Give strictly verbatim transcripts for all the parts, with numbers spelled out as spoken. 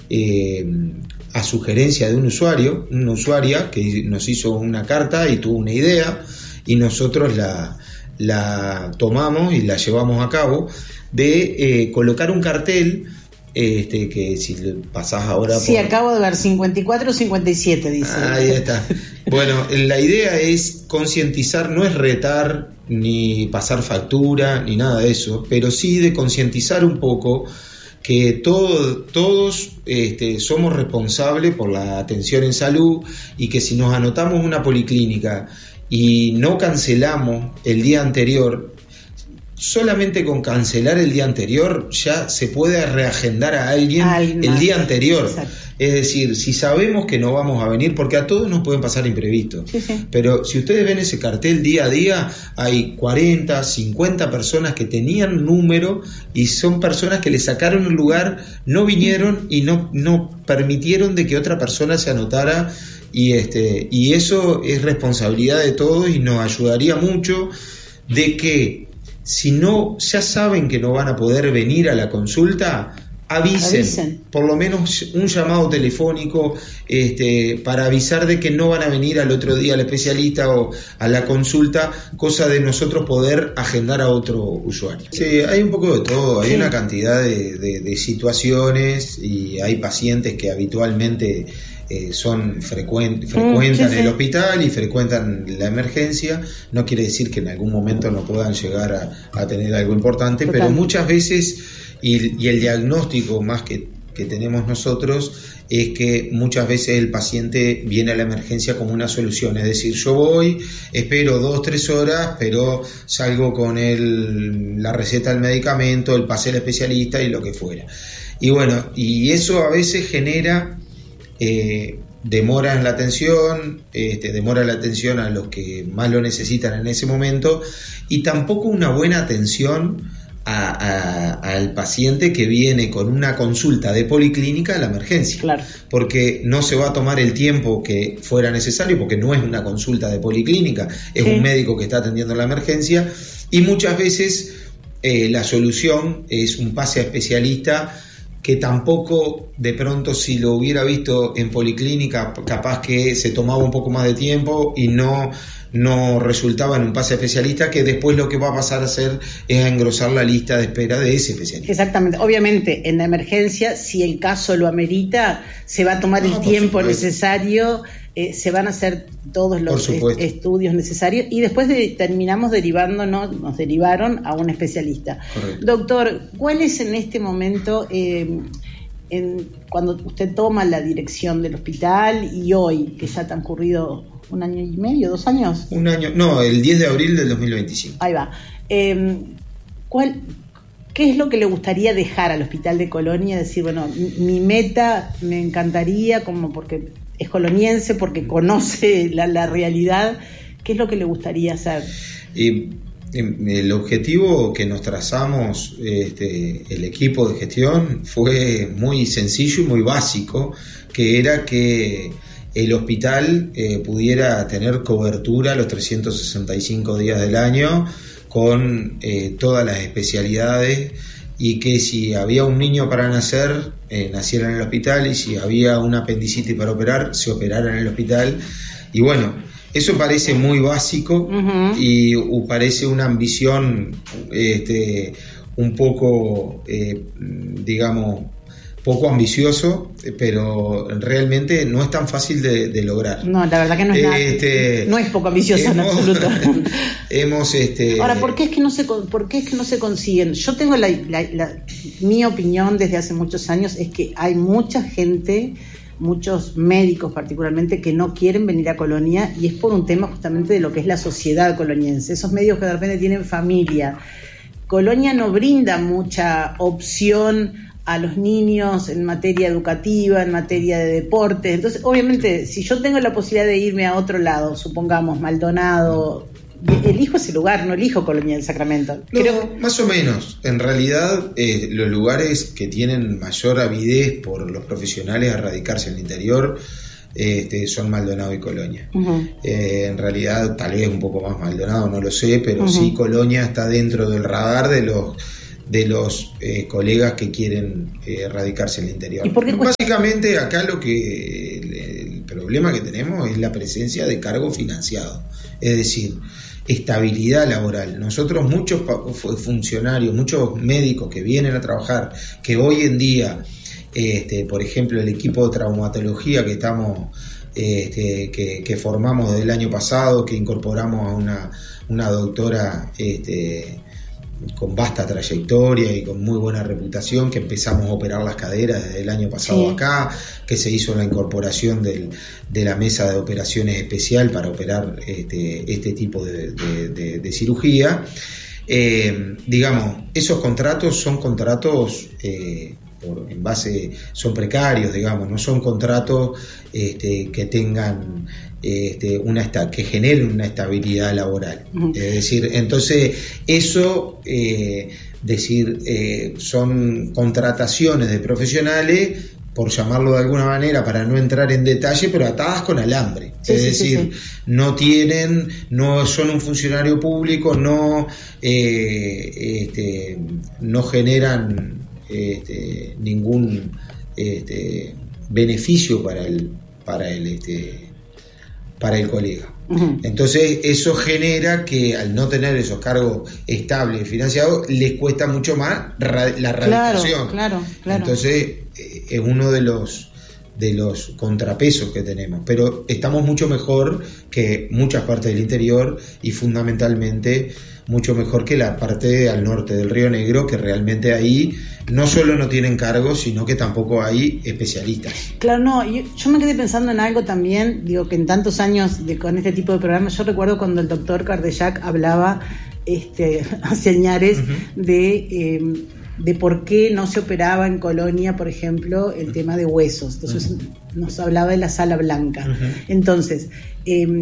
eh, a sugerencia de un usuario, una usuaria que nos hizo una carta y tuvo una idea, y nosotros la, la tomamos y la llevamos a cabo, de eh, colocar un cartel, este, que si pasás ahora... Sí, por... acabo de ver, cincuenta y cuatro cincuenta y siete, dice. Ahí está. Bueno, la idea es concientizar, no es retar, ni pasar factura, ni nada de eso, pero sí de concientizar un poco que todo, todos este, somos responsables por la atención en salud, y que si nos anotamos una policlínica y no cancelamos el día anterior, solamente con cancelar el día anterior ya se puede reagendar a alguien Ay, el día anterior. Exacto. Es decir, si sabemos que no vamos a venir, porque a todos nos pueden pasar imprevistos, sí, sí. Pero si ustedes ven ese cartel día a día, hay cuarenta, cincuenta personas que tenían número y son personas que le sacaron un lugar, no vinieron y no, no permitieron de que otra persona se anotara, y, este, y eso es responsabilidad de todos, y nos ayudaría mucho de que si no, ya saben que no van a poder venir a la consulta, avisen, avisen. Por lo menos un llamado telefónico, este, para avisar de que no van a venir al otro día al especialista o a la consulta, cosa de nosotros poder agendar a otro usuario. Sí, hay un poco de todo, hay sí. una cantidad de, de, de situaciones, y hay pacientes que habitualmente Eh, son frecuent, frecuentan mm, sí, sí. el hospital y frecuentan la emergencia. No quiere decir que en algún momento no puedan llegar a, a tener algo importante, Total. Pero muchas veces, y, y el diagnóstico más que, que tenemos nosotros es que muchas veces el paciente viene a la emergencia como una solución, es decir, yo voy, espero dos, tres horas, pero salgo con el, la receta del medicamento, el pase al especialista y lo que fuera. Y bueno, y eso a veces genera Eh, demora en la atención, este, demora la atención a los que más lo necesitan en ese momento, y tampoco una buena atención a, a, al paciente que viene con una consulta de policlínica a la emergencia, claro. Porque no se va a tomar el tiempo que fuera necesario, porque no es una consulta de policlínica, es sí. un médico que está atendiendo la emergencia, y muchas veces eh, la solución es un pase a especialista, que tampoco, de pronto, si lo hubiera visto en policlínica, capaz que se tomaba un poco más de tiempo y no, no resultaba en un pase a especialista, que después lo que va a pasar a hacer es a engrosar la lista de espera de ese especialista. Exactamente. Obviamente, en la emergencia, si el caso lo amerita, se va a tomar no, el tiempo supuesto. necesario, eh, se van a hacer todos los est- estudios necesarios, y después de, terminamos derivándonos, nos derivaron a un especialista. Correcto. Doctor, ¿cuál es en este momento, eh, en, cuando usted toma la dirección del hospital, y hoy, que ya ha transcurrido un año y medio, dos años? Un año, no, el diez de abril del dos mil veinticinco. Ahí va. Eh, ¿cuál, ¿Qué es lo que le gustaría dejar al Hospital de Colonia? Decir, bueno, mi, mi meta, me encantaría, como porque es coloniense, porque conoce la, la realidad, ¿qué es lo que le gustaría hacer? Y el objetivo que nos trazamos, este, el equipo de gestión, fue muy sencillo y muy básico, que era que el hospital eh, pudiera tener cobertura los trescientos sesenta y cinco días del año, con eh, todas las especialidades, y que si había un niño para nacer, eh, naciera en el hospital, y si había una apendicitis para operar, se operara en el hospital. Y bueno, eso parece muy básico, uh-huh. y uh, parece una ambición este, un poco, eh, digamos, poco ambicioso, pero realmente no es tan fácil de, de lograr. No, la verdad que no es nada, este, no es poco ambicioso hemos, en absoluto. hemos, este, Ahora, ¿por qué es que no se, por qué es que no se consiguen? Yo tengo la, la, la, mi opinión desde hace muchos años es que hay mucha gente, muchos médicos particularmente, que no quieren venir a Colonia, y es por un tema justamente de lo que es la sociedad coloniense. Esos médicos que de repente tienen familia. Colonia no brinda mucha opción a los niños en materia educativa, en materia de deporte. Entonces, obviamente, si yo tengo la posibilidad de irme a otro lado, supongamos Maldonado, elijo ese lugar, no elijo Colonia del Sacramento. No, Creo... más o menos. En realidad, eh, los lugares que tienen mayor avidez por los profesionales a radicarse en el interior este, son Maldonado y Colonia. Uh-huh. Eh, en realidad, tal vez un poco más Maldonado, no lo sé, pero uh-huh. sí Colonia está dentro del radar de los de los eh, colegas que quieren eh, radicarse en el interior. ¿Y por qué Básicamente acá lo que el, el problema que tenemos es la presencia de cargo financiado, es decir, estabilidad laboral. Nosotros muchos funcionarios, muchos médicos que vienen a trabajar, que hoy en día, este, por ejemplo, el equipo de traumatología que estamos Este, que, que formamos desde el año pasado, que incorporamos a una, una doctora este, con vasta trayectoria y con muy buena reputación, que empezamos a operar las caderas desde el año pasado sí. acá, que se hizo la incorporación del, de la mesa de operaciones especial para operar este, este tipo de, de, de, de cirugía. Eh, digamos, esos contratos son contratos eh, por, en base, son precarios, digamos, no son contratos este, que tengan este, una esta, que generen una estabilidad laboral. Uh-huh. Es decir, entonces eso, eh, decir, eh, son contrataciones de profesionales, por llamarlo de alguna manera, para no entrar en detalle, pero atadas con alambre. Sí, es sí, decir, sí, sí. no tienen, no son un funcionario público, no, eh, este, no generan este, ningún este, beneficio para el, para el, este, para el colega. Uh-huh. Entonces eso genera que al no tener esos cargos estables y financiados les cuesta mucho más ra- la radicación. Claro, claro, claro. Entonces eh, es uno de los de los contrapesos que tenemos, pero estamos mucho mejor que muchas partes del interior y fundamentalmente mucho mejor que la parte al norte del Río Negro, que realmente ahí no solo no tienen cargos, sino que tampoco hay especialistas. Claro, no, yo, yo me quedé pensando en algo también, digo que en tantos años de, con este tipo de programas, yo recuerdo cuando el doctor Cardellac hablaba este, hace añares uh-huh. de... Eh, de por qué no se operaba en Colonia, por ejemplo, el tema de huesos. Entonces uh-huh. nos hablaba de la sala blanca. Uh-huh. Entonces, eh,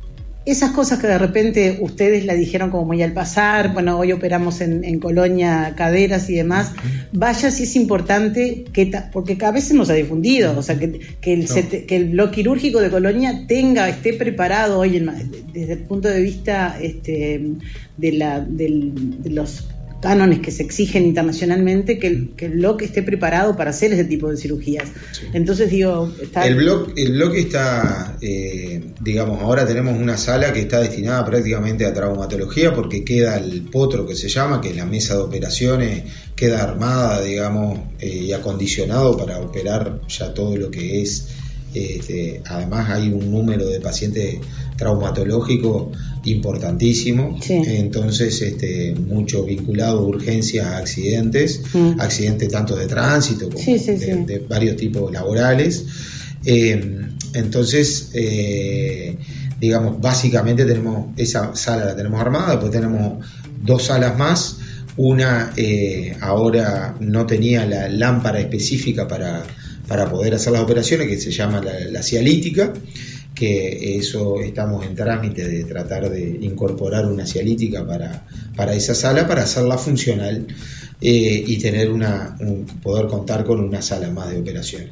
esas cosas que de repente ustedes la dijeron como muy al pasar, bueno, hoy operamos en, en Colonia caderas y demás, uh-huh. vaya si es importante, que ta- porque a veces no se ha difundido, uh-huh. o sea, que, que, el, no. set, que el bloque quirúrgico de Colonia tenga, esté preparado hoy, en, desde el punto de vista este, de, la, del, de los cánones que se exigen internacionalmente, que el, que el bloque esté preparado para hacer ese tipo de cirugías. Sí. Entonces digo, está... el bloque el bloque está eh, digamos, ahora tenemos una sala que está destinada prácticamente a traumatología, porque queda el potro que se llama, que es la mesa de operaciones, queda armada, digamos, eh, y acondicionado para operar ya todo lo que es este, además hay un número de pacientes traumatológicos importantísimo, sí. entonces este, mucho vinculado a urgencias, a accidentes, mm. accidentes tanto de tránsito como sí, sí, de, sí. de varios tipos laborales. Eh, entonces, eh, digamos, básicamente tenemos esa sala, la tenemos armada, después tenemos dos salas más. Una eh, ahora no tenía la lámpara específica para, para poder hacer las operaciones, que se llama la, la cialítica, que eso estamos en trámite de tratar de incorporar una cialítica para, para esa sala, para hacerla funcional eh, y tener una un, poder contar con una sala más de operaciones.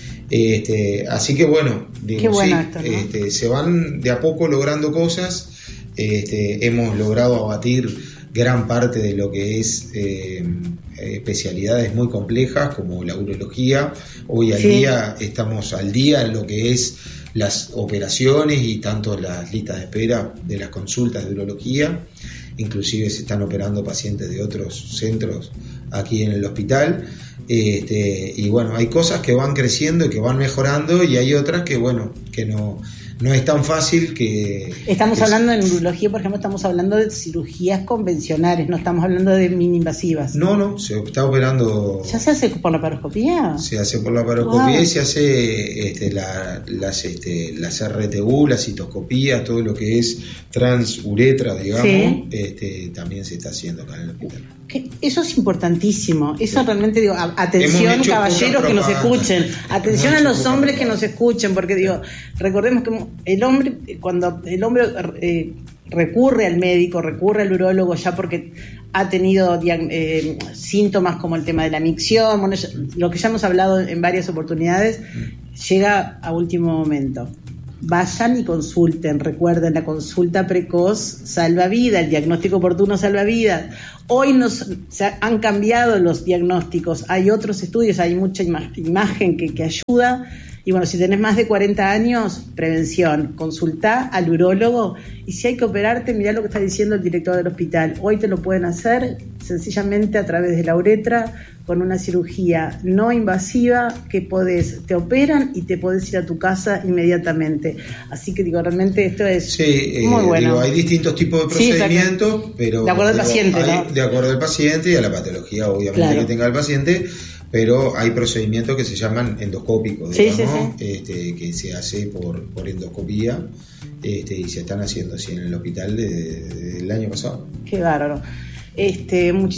Este, así que bueno, digo, sí, esto, ¿no? este, se van de a poco logrando cosas. Este, hemos logrado abatir gran parte de lo que es eh, especialidades muy complejas como la urología. Hoy al sí. día estamos al día en lo que es las operaciones y tanto las listas de espera de las consultas de urología. Inclusive se están operando pacientes de otros centros aquí en el hospital. Este, y bueno, hay cosas que van creciendo y que van mejorando, y hay otras que bueno, que no, no es tan fácil que... Estamos que hablando en urología, por ejemplo, estamos hablando de cirugías convencionales, no estamos hablando de mini invasivas. No, no, se está operando... ¿Ya se hace por la laparoscopía? Se hace por la laparoscopía. Wow. Y se hace este, la, las, este, las R T U, las citoscopías, todo lo que es transuretra, digamos, sí. este, también se está haciendo acá en el hospital. Eso es importantísimo, eso sí. realmente digo, atención caballeros que nos escuchen, atención a los hombres que nos escuchen, porque digo, recordemos que el hombre, cuando el hombre eh, recurre al médico, recurre al urólogo ya porque ha tenido eh, síntomas como el tema de la micción, bueno, lo que ya hemos hablado en varias oportunidades, llega a último momento. vayan y consulten. Recuerden, la consulta precoz salva vida, el diagnóstico oportuno salva vidas. Hoy nos se han cambiado los diagnósticos, hay otros estudios, hay mucha ima- imagen que, que ayuda. Y bueno, si tenés más de cuarenta años, prevención, consultá al urólogo, y si hay que operarte, mirá lo que está diciendo el director del hospital. Hoy te lo pueden hacer sencillamente a través de la uretra, con una cirugía no invasiva, que podés, te operan y te podés ir a tu casa inmediatamente. Así que digo, realmente esto es sí, muy eh, bueno. Digo, hay distintos tipos de procedimientos, sí, pero de acuerdo al digo, paciente, hay, ¿no? De acuerdo al paciente y a la patología, obviamente, claro, que tenga el paciente. Pero hay procedimientos que se llaman endoscópicos, digamos, sí, sí, sí. Este, que se hace por, por endoscopía, este, y se están haciendo así en el hospital desde, desde el año pasado. Qué bárbaro. Este,